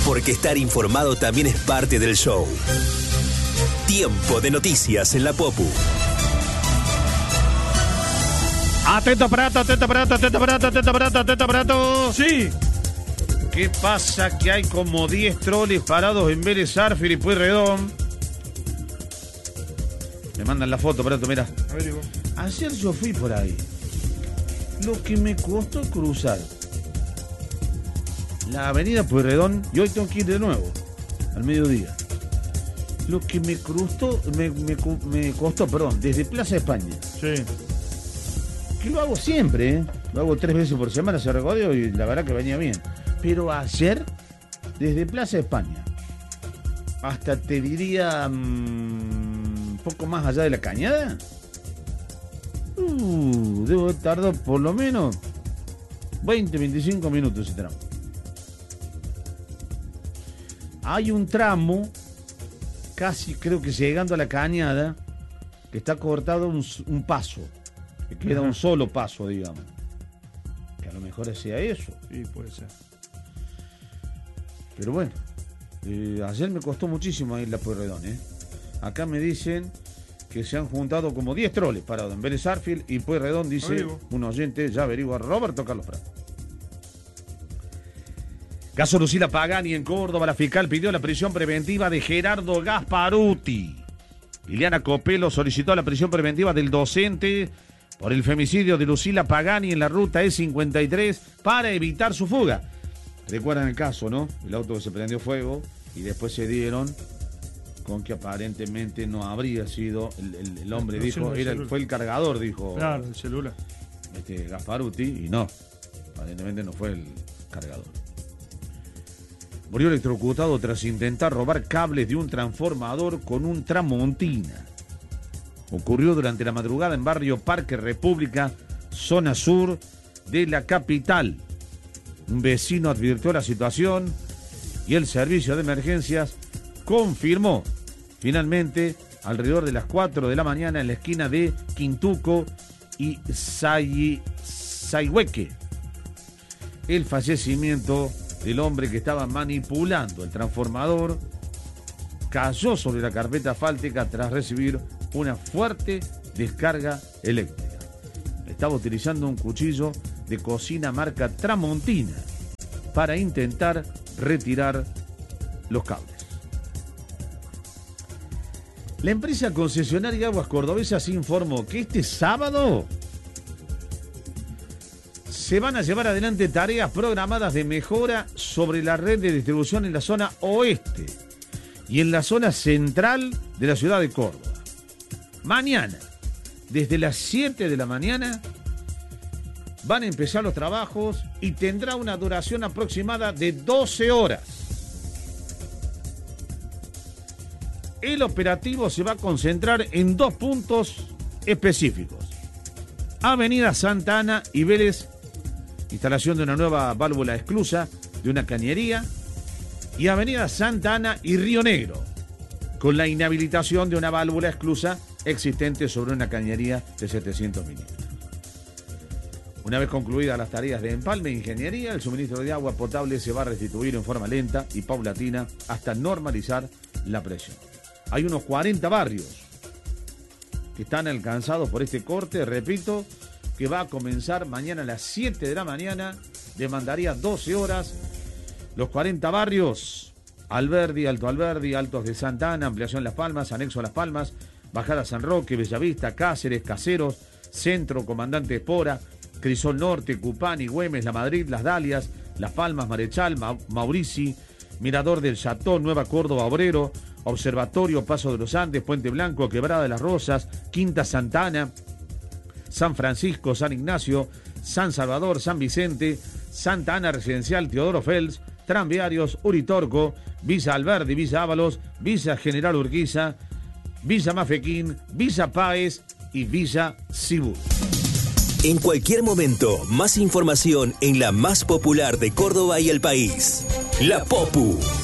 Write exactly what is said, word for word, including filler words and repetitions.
Porque estar informado también es parte del show. Tiempo de noticias en la Popu. Atento aparato, atento aparato, atento aparato, atento aparato, atento aparato. Sí. ¿Qué pasa? Que hay como diez troles parados en Vélez Sarsfield y Pueyrredón. Me mandan la foto, aparato, mira. A ver, igual. Ayer yo fui por ahí. Lo que me costó cruzar la avenida Pueyrredón, y hoy tengo que ir de nuevo, al mediodía. Lo que me costó, me, me, me costó, perdón, desde Plaza España. Sí. Que lo hago siempre, ¿eh? Lo hago tres veces por semana ese recorrido y la verdad que venía bien. Pero ayer, desde Plaza España hasta te diría un mmm, poco más allá de la Cañada, uh, debo tardar por lo menos veinte, veinticinco minutos ese tramo. Hay un tramo, casi creo que llegando a la Cañada, que está cortado un, un paso. Que queda un solo paso, digamos. Que a lo mejor sea eso. Sí, puede ser. Pero bueno, eh, ayer me costó muchísimo ir a Pueyrredón, ¿eh? Acá me dicen que se han juntado como diez troles parados en Vélez Sarsfield y Pueyrredón, dice Averiguo. un oyente, ya averigua, Roberto Carlos Prat. Caso Lucila Pagani en Córdoba, la fiscal pidió la prisión preventiva de Gerardo Gasparuti. Liliana Copelo solicitó la prisión preventiva del docente por el femicidio de Lucila Pagani en la ruta E cincuenta y tres para evitar su fuga. Recuerdan el caso, ¿no? El auto que se prendió fuego y después se dieron con que aparentemente no habría sido, el, el, el hombre no, dijo, no, era, fue el cargador, dijo claro, el celular. Este, Gasparuti, y no, aparentemente no fue el cargador. Murió electrocutado tras intentar robar cables de un transformador con un Tramontina. Ocurrió durante la madrugada en barrio Parque República, zona sur de la capital. Un vecino advirtió la situación y el servicio de emergencias confirmó. Finalmente, alrededor de las cuatro de la mañana, en la esquina de Quintuco y Sayhueque, el fallecimiento del hombre que estaba manipulando el transformador cayó sobre la carpeta asfáltica tras recibir una fuerte descarga eléctrica. Estaba utilizando un cuchillo de cocina marca Tramontina para intentar retirar los cables. La empresa concesionaria Aguas Cordobesas informó que este sábado se van a llevar adelante tareas programadas de mejora sobre la red de distribución en la zona oeste y en la zona central de la ciudad de Córdoba. Mañana, desde las siete de la mañana, van a empezar los trabajos y tendrá una duración aproximada de doce horas. El operativo se va a concentrar en dos puntos específicos: Avenida Santa Ana y Vélez, instalación de una nueva válvula esclusa de una cañería, y Avenida Santa Ana y Río Negro, con la inhabilitación de una válvula esclusa existente sobre una cañería de setecientos milímetros. Una vez concluidas las tareas de empalme e ingeniería, el suministro de agua potable se va a restituir en forma lenta y paulatina hasta normalizar la presión. Hay unos cuarenta barrios que están alcanzados por este corte, repito, que va a comenzar mañana a las siete de la mañana, demandaría doce horas. Los cuarenta barrios: Alberdi, Alto Alberdi, Altos de Santa Ana, Ampliación Las Palmas, Anexo Las Palmas, Bajada San Roque, Bellavista, Cáceres, Caseros, Centro, Comandante Espora, Crisol Norte, Cupani, Güemes, La Madrid, Las Dalias, Las Palmas, Marechal, Ma- Maurici, Mirador del Chatón, Nueva Córdoba, Obrero, Observatorio, Paso de los Andes, Puente Blanco, Quebrada de las Rosas, Quinta Santa Ana, San Francisco, San Ignacio, San Salvador, San Vicente, Santa Ana Residencial, Teodoro Fels, Tranviarios, Uritorco, Villa Alberdi, Villa Ábalos, Villa General Urquiza, Villa Mafequín, Villa Páez y Villa Cibú. En cualquier momento, más información en la más popular de Córdoba y el país. La Popu.